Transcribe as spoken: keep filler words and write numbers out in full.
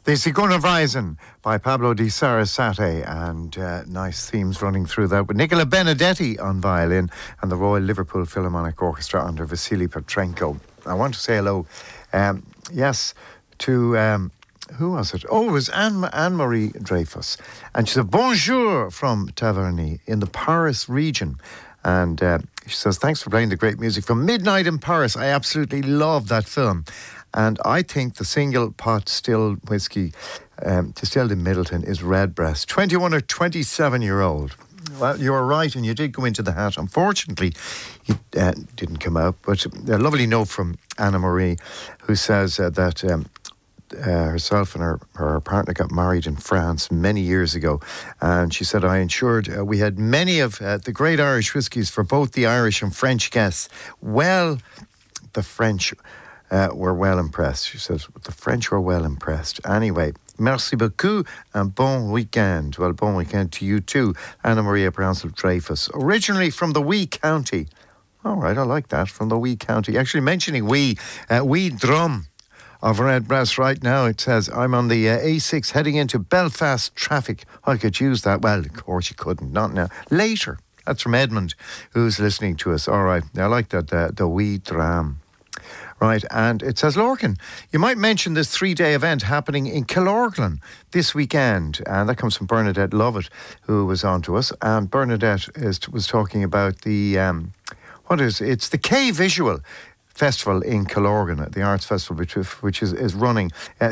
The Sigona Weisen by Pablo di Sarasate, and uh, nice themes running through that with Nicola Benedetti on violin and the Royal Liverpool Philharmonic Orchestra under Vasily Petrenko. I want to say hello, um, yes, to, um, who was it? Oh, it was Anne, Anne-Marie Dreyfus. And she said, bonjour from Taverny in the Paris region. And uh, she says, thanks for playing the great music from Midnight in Paris. I absolutely love that film. And I think the single pot still whiskey um, distilled in Middleton is Redbreast. twenty-one or twenty-seven year old. Well, you were right, and you did go into the hat. Unfortunately, you uh, didn't come out. But a lovely note from Anna Marie, who says uh, that um, uh, herself and her, her partner got married in France many years ago. And she said, I ensured uh, we had many of uh, the great Irish whiskies for both the Irish and French guests. Well, the French Uh, were well impressed. She says, the French were well impressed. Anyway, merci beaucoup and bon weekend. Well, bon weekend to you too, Anna Maria Brownsell Dreyfus. Originally from the Wee County. All right, I like that, from the Wee County. Actually, mentioning Wee, uh, Wee Drum of Redbreast right now. It says, I'm on the uh, A six heading into Belfast traffic. I could use that. Well, of course you couldn't, not now. Later. That's from Edmund, who's listening to us. All right, I like that, uh, the Wee Dram. Right, and it says, Lorcan, you might mention this three-day event happening in Killorglin this weekend. And that comes from Bernadette Lovett, who was on to us. And Bernadette is, was talking about the, um, what is it? It's the K Visual Festival in Killorglin, the arts festival, which, which is, is running uh,